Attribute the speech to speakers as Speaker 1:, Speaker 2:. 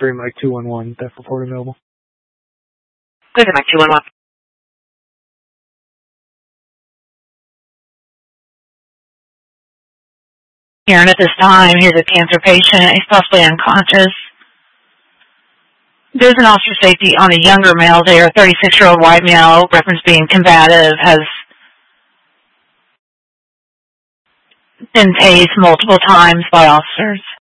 Speaker 1: Green Mike 211, death report available.
Speaker 2: Green Mike 211. Here and at this time, he's a cancer patient. He's possibly unconscious. There's an officer safety on a younger male there, a 36-year-old white male, reference being combative, has been tased multiple times by officers.